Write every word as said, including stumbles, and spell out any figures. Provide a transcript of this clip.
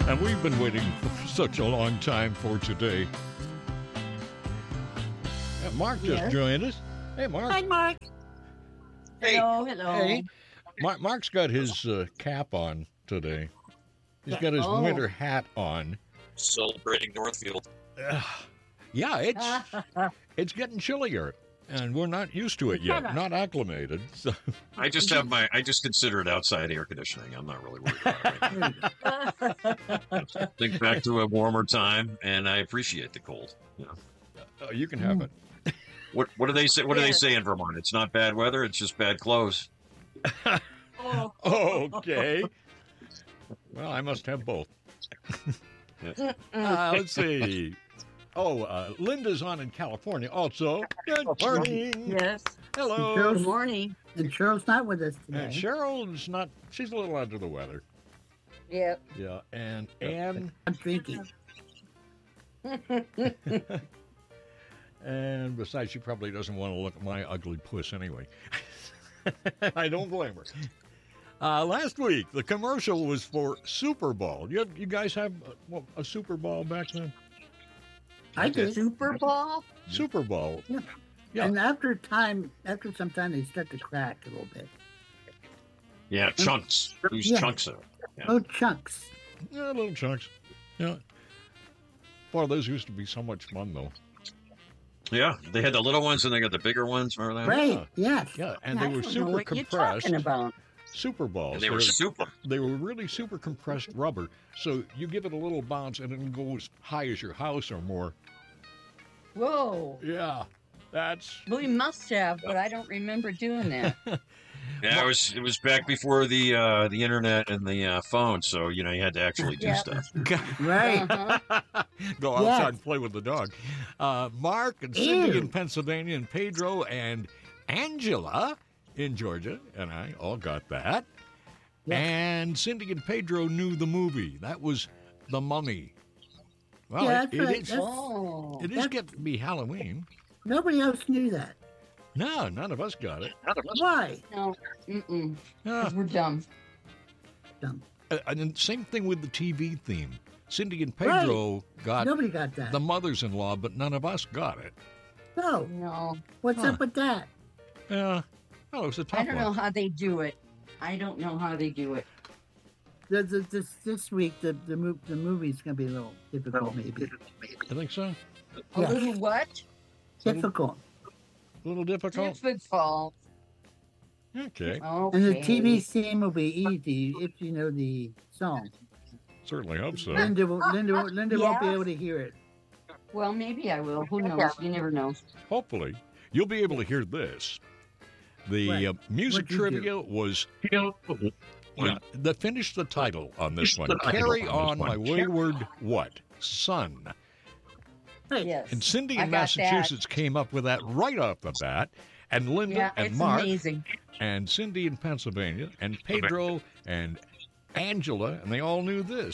And we've been waiting for such a long time for today. Yeah, Mark just Yes. joined us. Hey, Mark. Hi, Mark. Hey. Hello, hello. Hey. Mark, Mark's got his uh, cap on today. He's Yeah. got his Oh. winter hat on. Celebrating Northfield. Ugh. Yeah, it's it's getting chillier, and we're not used to it yet, Kinda. not acclimated. So. I just have my. I just consider it outside air conditioning. I'm not really worried about it. Right? Think back to a warmer time, and I appreciate the cold. You know. Uh, you can have it. What What do they say? What do they Yes. say in Vermont? It's not bad weather. It's just bad clothes. Oh. Okay. Well, I must have both. Uh, let's see. Oh, uh, Linda's on in California also. Good morning. Yes. Hello. Good morning. And Cheryl's not with us today. And Cheryl's not, she's a little under the weather. Yep. Yeah. And Ann, I'm drinking. and besides, she probably doesn't want to look at my ugly puss anyway. I don't blame her. Uh, last week, the commercial was for Super Bowl. You, you guys have uh, what, a Super Bowl back then? I did. Super Bowl? Super Bowl. Yeah. Yeah. And after time, after some time, they start to crack a little bit. Yeah, chunks. Loose Yeah. chunks of it. Yeah. Oh, chunks. Yeah, little chunks. Yeah. Boy, those used to be so much fun, though. Yeah, they had the little ones and they got the bigger ones. Remember that? Right. Yes. Yeah, and I they were don't know super what you're compressed. talking about. Super balls. And they were super. They were really super compressed rubber. So you give it a little bounce and it can go as high as your house or more. Whoa. Yeah. That's We must have, but I don't remember doing that. Yeah, it was. It was back before the uh, the internet and the uh, phone, so you know you had to actually do Yep. stuff. Right. Uh-huh. go outside Yes. and play with the dog. Uh, Mark and Cindy Ew. in Pennsylvania and Pedro and Angela in Georgia, and I all got that. Yeah. And Cindy and Pedro knew the movie. That was The Mummy. Well, Yeah, it, that's it right. is, That's- Oh. it is getting to be Halloween. Nobody else knew that. No, none of us got it. Why? No. Mm-mm. Yeah. 'Cause we're dumb. Dumb. Uh, and then same thing with the T V theme. Cindy and Pedro got Nobody got that. the mothers-in-law, but none of us got it. No. No. What's Huh. up with that? Yeah. Oh, it was a tough I don't one. know how they do it. I don't know how they do it. The, the, this this week, the the, mo- the movie's gonna be a little difficult, maybe. I think so. A Yeah. little what? Difficult. A little difficult. Difficult. Okay. Okay. And the T V theme will be easy if you know the song. Certainly hope so. Linda, will, Linda, will- Linda won't be Yeah. able to hear it. Well, maybe I will. Who knows? You never know. Hopefully, you'll be able to hear this. The What? uh, music What'd you trivia was. Yeah, the finish the title on this one. the title Carry on on this my one. wayward what son. Right. Yes. And Cindy I in got that. Massachusetts came up with that right off the bat. And Linda Yeah, and it's Mark amazing. and Cindy in Pennsylvania and Pedro and Angela, and they all knew this.